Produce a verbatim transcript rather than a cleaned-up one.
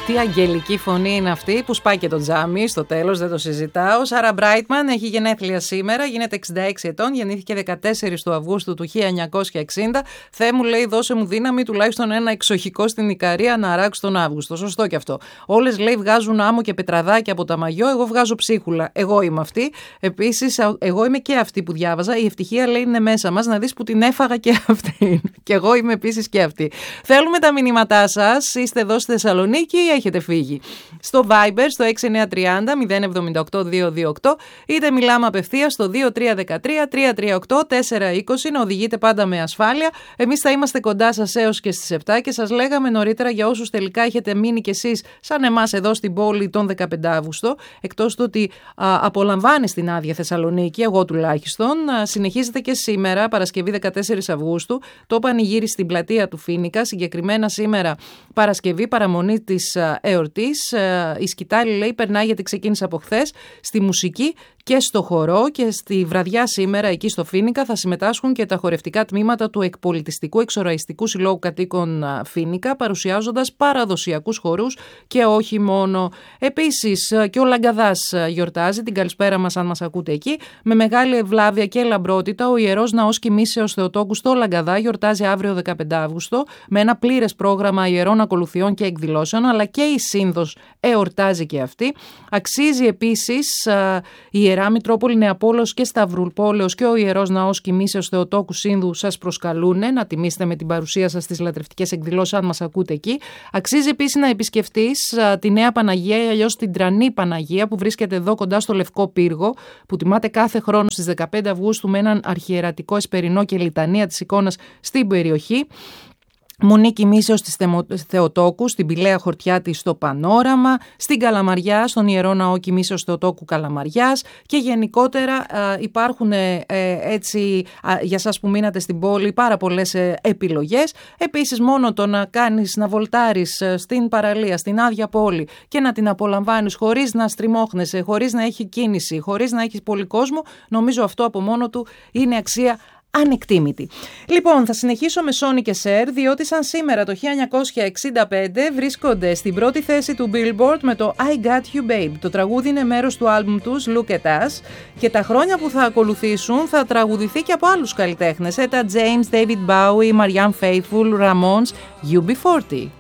Τι αγγελική φωνή είναι αυτή που σπάει και το τζάμι στο τέλος, δεν το συζητάω. Σάρα Μπράιτμαν έχει γενέθλια σήμερα, γίνεται εξήντα έξι ετών, γεννήθηκε δεκατέσσερις του Αυγούστου του χίλια εννιακόσια εξήντα. Θεέ μου, λέει, δώσε μου δύναμη τουλάχιστον ένα εξοχικό στην Ικαρία να αράξω τον Αύγουστο. Σωστό και αυτό. Όλες, λέει, βγάζουν άμμο και πετραδάκια από τα μαγιό, εγώ βγάζω ψίχουλα. Εγώ είμαι αυτή. Επίσης, εγώ είμαι και αυτή που διάβαζα. Η ευτυχία, λέει, είναι μέσα μας, να δεις που την έφαγα και αυτή. Και εγώ είμαι επίσης και αυτή. Θέλουμε τα μηνύματά σας. Είστε εδώ στη Θεσσαλονίκη ή έχετε φύγει? Στο Viber, στο έξι εννιά τρία μηδέν μηδέν επτά οκτώ δύο δύο οκτώ, είτε μιλάμε απευθείας στο δύο τρία ένα τρία τρία τρία οκτώ τέσσερα είκοσι, να οδηγείτε πάντα με ασφάλεια. Εμείς θα είμαστε κοντά σας έως και στις επτά και σας λέγαμε νωρίτερα, για όσους τελικά έχετε μείνει κι εσείς σαν εμάς εδώ στην πόλη τον δεκαπέντε Αύγουστο, εκτός του ότι α, απολαμβάνεις την άδεια Θεσσαλονίκη, εγώ τουλάχιστον, α, συνεχίζεται και σήμερα, Παρασκευή δεκατέσσερις Αυγούστου, το πανηγύρι στην πλατεία του Φοίνικα, συγκεκριμένα σήμερα Παρασκευή, παραμονή της εορτής. Η σκητάλη, λέει, περνάει, γιατί ξεκίνησε από χθες, στη μουσική και στο χορό, και στη βραδιά σήμερα εκεί στο Φοίνικα θα συμμετάσχουν και τα χορευτικά τμήματα του Εκπολιτιστικού Εξοραϊστικού Συλλόγου Κατοίκων Φοίνικα, παρουσιάζοντας παραδοσιακούς χορούς και όχι μόνο. Επίσης και ο Λαγκαδάς γιορτάζει, την καλησπέρα μας αν μας ακούτε εκεί, με μεγάλη ευλάβεια και λαμπρότητα. Ο Ιερός Ναός Κοιμήσεως Θεοτόκου στο Λαγκαδά γιορτάζει αύριο δεκαπέντε Αύγουστο με ένα πλήρες πρόγραμμα ιερών ακολουθιών και εκδηλώσεων, αλλά και η Σύνδος εορτάζει και αυτή. Αξίζει επίσης η Ιερά Μητρόπολη Νεαπόλεως και Σταυρουπόλεως και ο Ιερός Ναός Κοιμήσεως Θεοτόκου Σύνδου σας προσκαλούν να τιμήσετε με την παρουσία σας τις λατρευτικές εκδηλώσεις, αν μας ακούτε εκεί. Αξίζει επίσης να επισκεφτείς τη Νέα Παναγία, ή αλλιώς την Τρανή Παναγία, που βρίσκεται εδώ κοντά στο Λευκό Πύργο, που τιμάται κάθε χρόνο στις δεκαπέντε Αυγούστου με έναν αρχιερατικό εσπερινό και λιτανία της εικόνας στην περιοχή. Μονή Κοιμήσεως της Θεοτόκου, στην Πηλαία Χορτιά της στο Πανόραμα, στην Καλαμαριά, στον Ιερό Ναό Κοιμήσεως Θεοτόκου Καλαμαριάς, και γενικότερα α, υπάρχουν ε, έτσι α, για σας που μείνατε στην πόλη πάρα πολλές ε, επιλογές. Επίσης, μόνο το να κάνεις, να βολτάρεις ε, στην παραλία, στην άδεια πόλη και να την απολαμβάνεις χωρίς να στριμώχνεσαι, χωρίς να έχει κίνηση, χωρίς να έχεις πολύ κόσμο, νομίζω αυτό από μόνο του είναι αξία ανεκτήμητη. Λοιπόν, θα συνεχίσω με Sonic και Cher, διότι σαν σήμερα το χίλια εννιακόσια εξήντα πέντε βρίσκονται στην πρώτη θέση του Billboard με το I Got You Babe. Το τραγούδι είναι μέρος του άλμπουμ τους Look at Us, και τα χρόνια που θα ακολουθήσουν θα τραγουδηθεί και από άλλους καλλιτέχνες, Etta James, David Bowie, Marianne Faithfull, Ramones, γιου μπι φορτί.